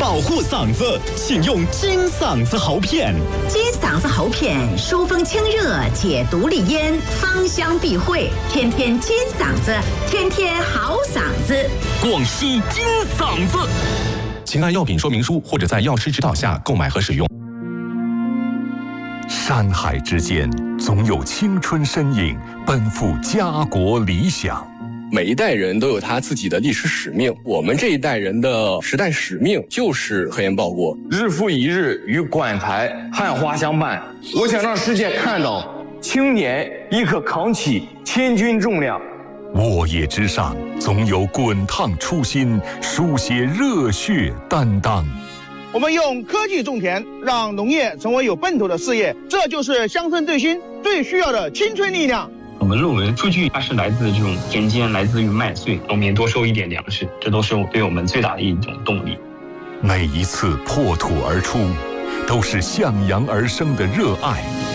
保护嗓子，请用金嗓子喉片。 金嗓子喉片疏风清热，解毒利咽，芳香避秽，天天金嗓子，天天好嗓子。 广西金嗓子， 请按药品说明书或者在药师指导下购买和使用。 山海之间，总有青春身影奔赴家国理想。 每一代人都有他自己的历史使命，我们这一代人的时代使命就是和颜报国， 日复一日与馆台汉花相伴。我想让世界看到青年亦可扛起千钧重量。 沃野之上，总有滚烫初心，书写热血担当。 我们用科技种田，让农业成为有奔头的事业，这就是乡村振兴最需要的青春力量。 我们认为数据它是来自这种田间，来自于麦穗，农民多收一点粮食，这都是对我们最大的一种动力。 每一次破土而出，都是向阳而生的热爱。